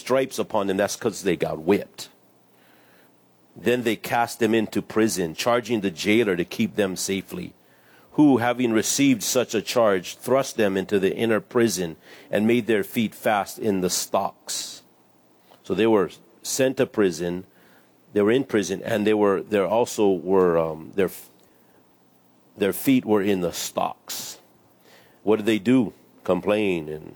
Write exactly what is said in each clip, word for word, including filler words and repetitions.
stripes upon them. That's because they got whipped. Then they cast them into prison, charging the jailer to keep them safely, who, having received such a charge, thrust them into the inner prison and made their feet fast in the stocks. So they were sent to prison. They were in prison, and they were there also were um, their their feet were in the stocks. What did they do? Complain and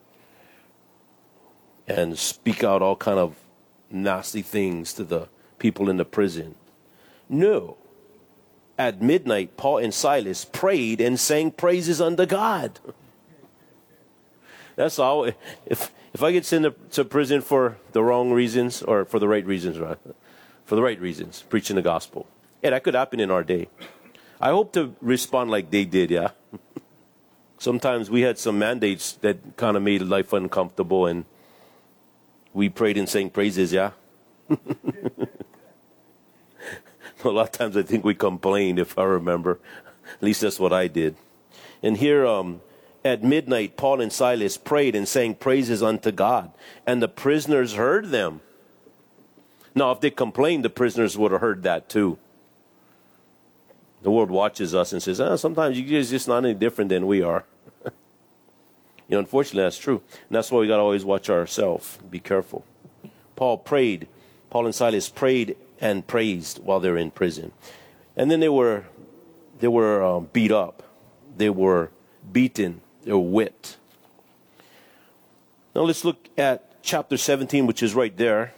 and speak out all kind of nasty things to the people in the prison? No. At midnight, Paul and Silas prayed and sang praises unto God. That's all. If if I get sent to prison for the wrong reasons, or for the right reasons, right? For the right reasons, preaching the gospel. Yeah, that could happen in our day. I hope to respond like they did, yeah. Sometimes we had some mandates that kind of made life uncomfortable, and we prayed and sang praises, yeah. A lot of times I think we complained, if I remember. At least that's what I did. And here, um, at midnight, Paul and Silas prayed and sang praises unto God, and the prisoners heard them. Now, if they complained, the prisoners would have heard that too. The world watches us and says, oh, sometimes you guys just not any different than we are. You know, unfortunately, that's true. And that's why we got to always watch ourselves. Be careful. Paul prayed. Paul and Silas prayed and praised while they were in prison. And then they were they were um, beat up. They were beaten. They were whipped. Now let's look at chapter seventeen, which is right there.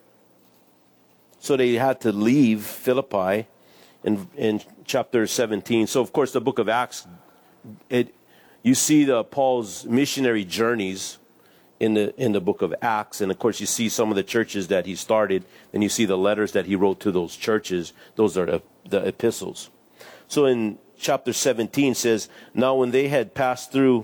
So they had to leave Philippi in, in chapter seventeen. So, of course, the book of Acts, it you see the Paul's missionary journeys in the in the book of Acts, and of course you see some of the churches that he started, and you see the letters that he wrote to those churches. Those are the, the epistles. So in chapter seventeen says, now when they had passed through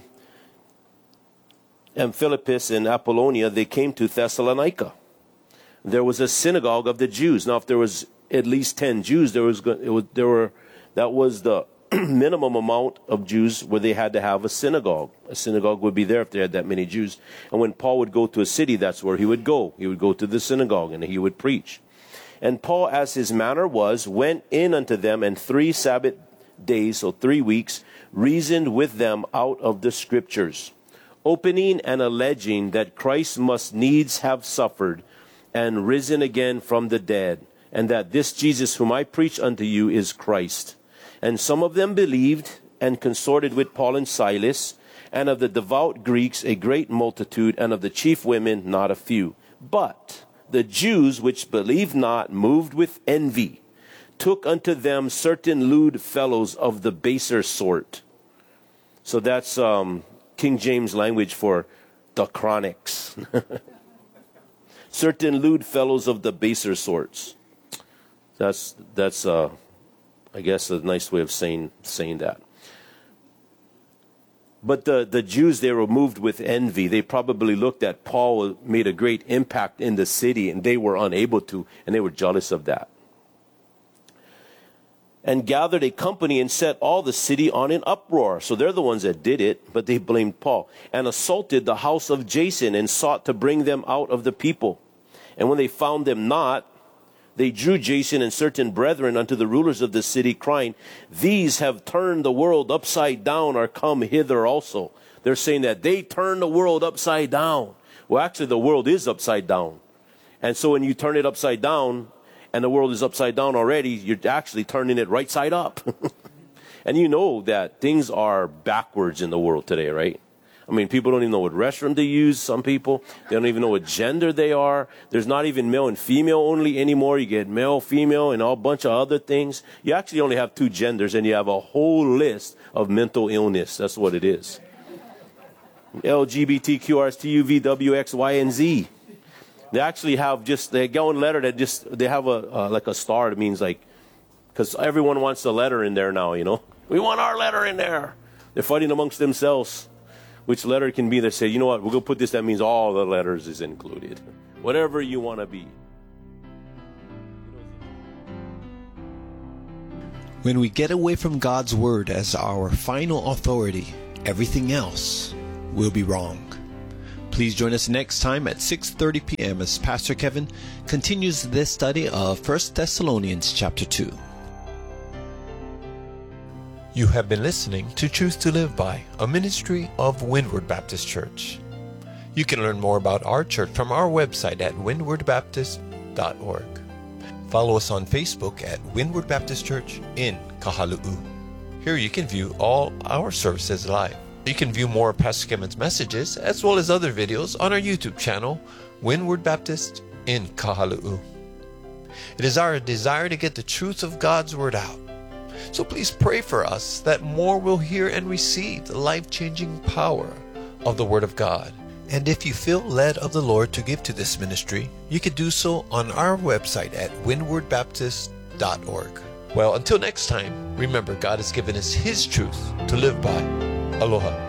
Amphipolis and Apollonia, they came to Thessalonica. There was a synagogue of the Jews. Now, if there was at least ten Jews, there was, it was there were that was the minimum amount of Jews where they had to have a synagogue. A synagogue would be there if they had that many Jews. And when Paul would go to a city, that's where he would go. He would go to the synagogue and he would preach. And Paul, as his manner was, went in unto them, and three Sabbath days, so three weeks, reasoned with them out of the scriptures, opening and alleging that Christ must needs have suffered and risen again from the dead, and that this Jesus whom I preach unto you is Christ. And some of them believed and consorted with Paul and Silas, and of the devout Greeks a great multitude, and of the chief women not a few. But the Jews which believed not, moved with envy, took unto them certain lewd fellows of the baser sort. So that's um, King James language for the chronics. Certain lewd fellows of the baser sorts. That's that's uh, I guess a nice way of saying saying that. But the, the Jews, they were moved with envy. They probably looked at Paul made a great impact in the city, and they were unable to, and they were jealous of that. And gathered a company and set all the city on an uproar. So they're the ones that did it, but they blamed Paul. And assaulted the house of Jason, and sought to bring them out of the people. And when they found them not, they drew Jason and certain brethren unto the rulers of the city, crying, these have turned the world upside down, are come hither also. They're saying that they turned the world upside down. Well, actually, the world is upside down. And so when you turn it upside down, and the world is upside down already, you're actually turning it right side up. And you know that things are backwards in the world today, right? I mean, people don't even know what restroom to use, some people. They don't even know what gender they are. There's not even male and female only anymore. You get male, female, and a whole bunch of other things. You actually only have two genders, and you have a whole list of mental illness. That's what it is. L G B T Q R S T U V W X Y and Z. They actually have just, they get one letter that just, they have a, uh, like a star. It means like, because everyone wants a letter in there now, you know. We want our letter in there. They're fighting amongst themselves. Which letter can be. They say, you know what, we're going to put this, that means all the letters is included. Whatever you want to be. When we get away from God's word as our final authority, everything else will be wrong. Please join us next time at six thirty p.m. as Pastor Kevin continues this study of First Thessalonians chapter two. You have been listening to Truth to Live By, a ministry of Windward Baptist Church. You can learn more about our church from our website at windward baptist dot org. Follow us on Facebook at Windward Baptist Church in Kahalu'u. Here you can view all our services live. You can view more of Pastor Kevin's messages as well as other videos on our YouTube channel, Windward Baptist in Kahalu'u. It is our desire to get the truth of God's Word out. So please pray for us that more will hear and receive the life-changing power of the Word of God. And if you feel led of the Lord to give to this ministry, you can do so on our website at windward baptist dot org. Well, until next time, remember God has given us His truth to live by. Aloha.